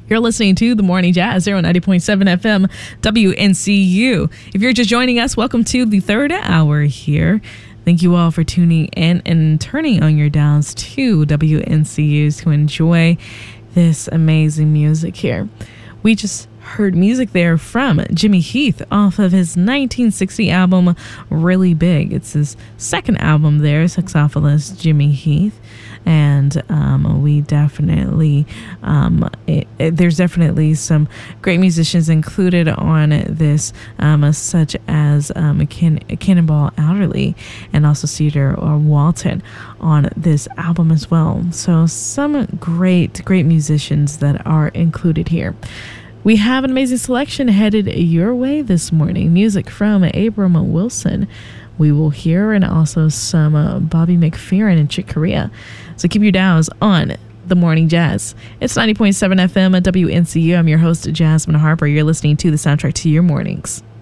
You're listening to The Morning Jazz here on 90.7 FM WNCU. If you're just joining us, welcome to the third hour here. Thank you all for tuning in and turning on your dials to WNCUs to enjoy this amazing music here. We just heard music there from Jimmy Heath off of his 1960 album, Really Big. It's his second album there, saxophonist Jimmy Heath. And we definitely, there's definitely some great musicians included on this, such as Cannonball Adderley and also Cedar or Walton on this album as well. So some great musicians that are included here. We have an amazing selection headed your way this morning. Music from Abram Wilson. We will hear, and also some Bobby McFerrin and Chick Corea. So keep your dials on The Morning Jazz. It's 90.7 FM at WNCU. I'm your host, Jasmine Harper. You're listening to the soundtrack to your mornings.